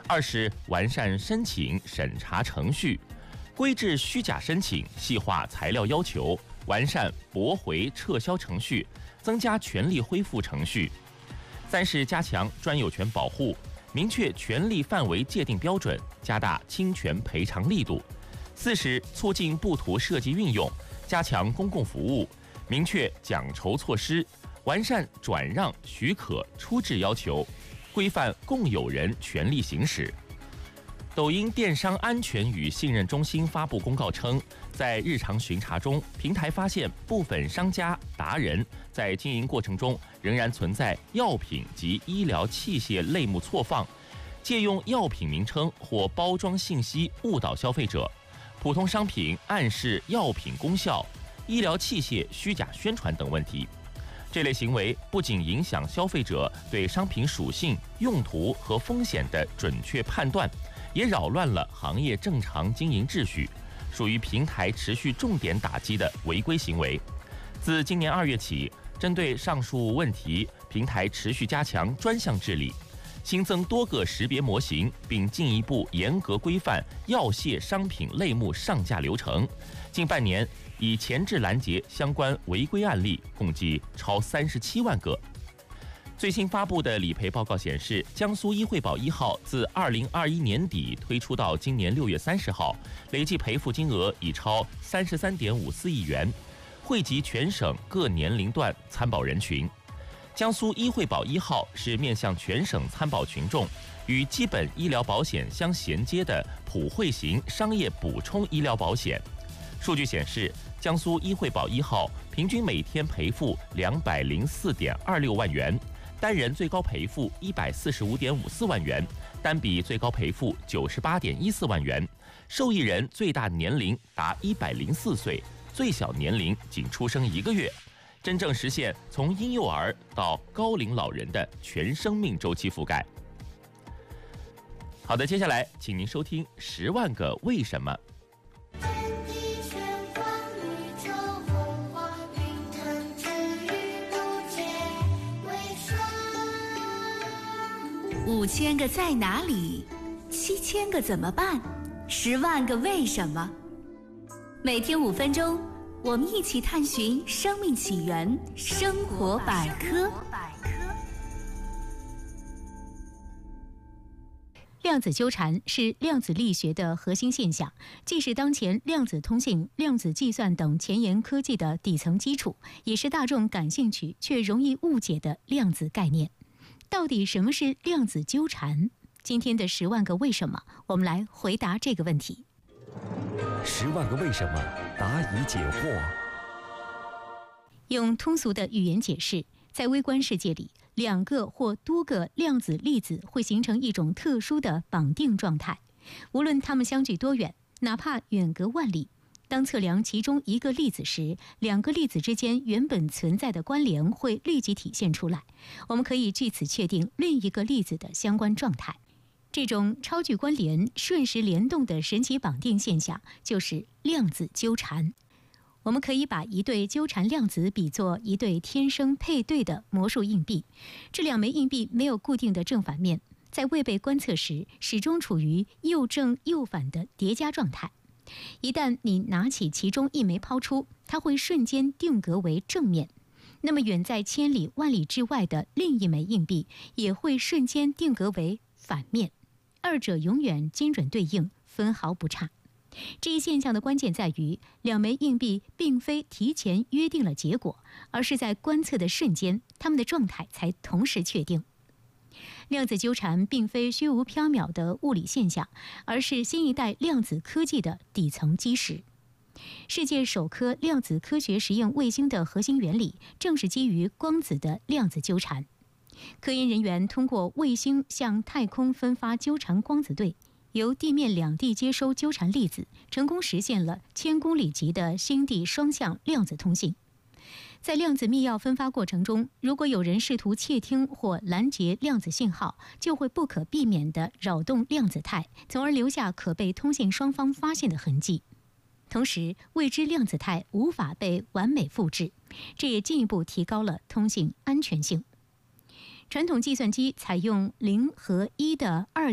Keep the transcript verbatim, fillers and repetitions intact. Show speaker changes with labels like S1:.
S1: 二是完善申请审查程序，规制虚假申请，细化材料要求，完善驳回撤销程序，增加权利恢复程序。三是加强专有权保护，明确权利范围界定标准，加大侵权赔偿力度。四是促进不图设计运用，加强公共服务，明确奖酬措施，完善转让许可出质要求，规范共有人权利行使。抖音电商安全与信任中心发布公告称，在日常巡查中，平台发现部分商家达人在经营过程中仍然存在药品及医疗器械类目错放，借用药品名称或包装信息误导消费者，普通商品暗示药品功效，医疗器械虚假宣传等问题。这类行为不仅影响消费者对商品属性、用途和风险的准确判断，也扰乱了行业正常经营秩序，属于平台持续重点打击的违规行为。自今年二月起，针对上述问题，平台持续加强专项治理，新增多个识别模型，并进一步严格规范药械商品类目上架流程。近半年，已前置拦截相关违规案例共计超三十七万个。最新发布的理赔报告显示，江苏医惠保一号自二零二一年底推出到今年六月三十号，累计赔付金额已超三十三点五四亿元，惠及全省各年龄段参保人群。江苏医惠保一号是面向全省参保群众，与基本医疗保险相衔接的普惠型商业补充医疗保险。数据显示，江苏医惠保一号平均每天赔付两百零四点二六万元，单人最高赔付一百四十五点五四万元，单笔最高赔付九十八点一四万元，受益人最大年龄达一百零四岁，最小年龄仅出生一个月，真正实现从婴幼儿到高龄老人的全生命周期覆盖。好的，接下来请您收听《十万个为什么》。
S2: 五千个在哪里，七千个怎么办，十万个为什么。每天五分钟，我们一起探寻生命起源，生活百科。
S3: 量子纠缠是量子力学的核心现象，既是当前量子通信、量子计算等前沿科技的底层基础，也是大众感兴趣却容易误解的量子概念。到底什么是量子纠缠？今天的十万个为什么，我们来回答这个问题。
S4: 十万个为什么，答疑解惑。
S3: 用通俗的语言解释，在微观世界里，两个或多个量子粒子会形成一种特殊的绑定状态，无论它们相距多远，哪怕远隔万里。当测量其中一个粒子时，两个粒子之间原本存在的关联会立即体现出来，我们可以据此确定另一个粒子的相关状态。这种超距关联、瞬时联动的神奇绑定现象就是量子纠缠。我们可以把一对纠缠量子比作一对天生配对的魔术硬币，这两枚硬币没有固定的正反面，在未被观测时始终处于又正又反的叠加状态。一旦你拿起其中一枚抛出，它会瞬间定格为正面，那么远在千里万里之外的另一枚硬币也会瞬间定格为反面，二者永远精准对应，分毫不差。这一现象的关键在于，两枚硬币并非提前约定了结果，而是在观测的瞬间，它们的状态才同时确定。量子纠缠并非虚无缥缈的物理现象，而是新一代量子科技的底层基石。世界首颗量子科学实验卫星的核心原理正是基于光子的量子纠缠。科研人员通过卫星向太空分发纠缠光子对，由地面两地接收纠缠粒子，成功实现了千公里级的星地双向量子通信。在量子密钥分发过程中，如果有人试图窃听或拦截量子信号，就会不可避免地扰动量子态，从而留下可被通信双方发现的痕迹。同时，未知量子态无法被完美复制，这也进一步提高了通信安全性。传统计算机采用零和一的二